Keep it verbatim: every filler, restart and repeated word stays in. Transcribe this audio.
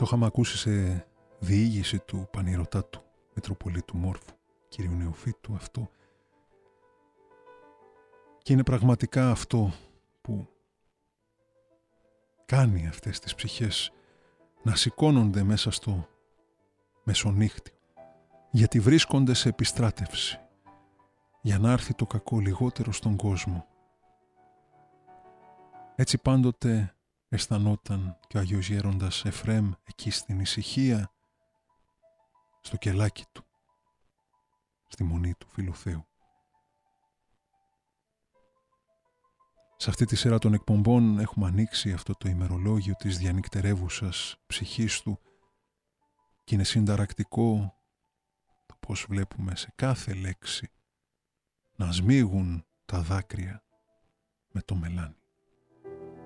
Το είχαμε ακούσει σε διήγηση του Πανηρωτάτου Μητροπολίτου Μόρφου, κυρίου Νεοφύτου, αυτό. Και είναι πραγματικά αυτό που κάνει αυτές τις ψυχές να σηκώνονται μέσα στο μεσονύχτη, γιατί βρίσκονται σε επιστράτευση, για να έρθει το κακό λιγότερο στον κόσμο. Έτσι πάντοτε αισθανόταν και ο Αγίος Γέροντας Εφραίμ εκεί στην ησυχία, στο κελάκι του, στη μονή του Φιλοθέου. Σε αυτή τη σειρά των εκπομπών έχουμε ανοίξει αυτό το ημερολόγιο της διανυκτερεύουσας ψυχής του και είναι συνταρακτικό το πώς βλέπουμε σε κάθε λέξη να σμίγουν τα δάκρυα με το μελάνι.